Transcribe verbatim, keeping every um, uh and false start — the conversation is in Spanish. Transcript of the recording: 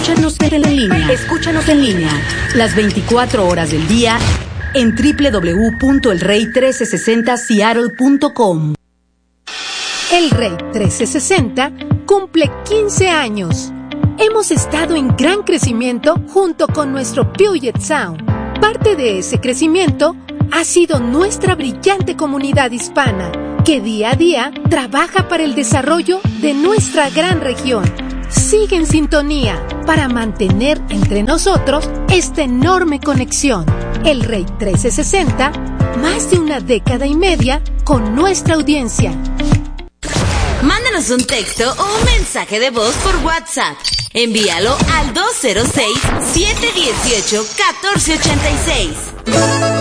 Escúchanos en línea. Escúchanos en línea. Las veinticuatro horas del día en doble u doble u doble u punto el rey trece sesenta seattle punto com. El Rey trece sesenta cumple quince años. Hemos estado en gran crecimiento junto con nuestro Puget Sound. Parte de ese crecimiento ha sido nuestra brillante comunidad hispana, que día a día trabaja para el desarrollo de nuestra gran región. Sigue en sintonía para mantener entre nosotros esta enorme conexión. El Rey trece sesenta, más de una década y media con nuestra audiencia. Mándanos un texto o un mensaje de voz por WhatsApp. Envíalo al dos cero seis, siete uno ocho, uno cuatro ocho seis.